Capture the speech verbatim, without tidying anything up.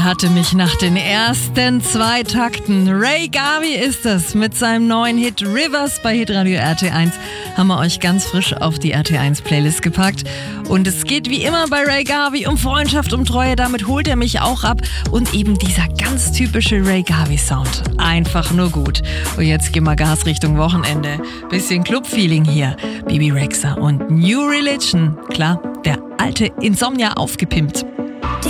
hatte mich nach den ersten zwei Takten. Ray Garvey ist es mit seinem neuen Hit Rivers bei Hitradio R T eins. Haben wir euch ganz frisch auf die R T eins Playlist gepackt. Und es geht wie immer bei Ray Garvey um Freundschaft, um Treue. Damit holt er mich auch ab. Und eben dieser ganz typische Ray Garvey Sound. Einfach nur gut. Und jetzt gehen wir Gas Richtung Wochenende. Bisschen Club-Feeling hier. Bebe Rexha und New Religion. Klar, der alte Insomnia aufgepimpt.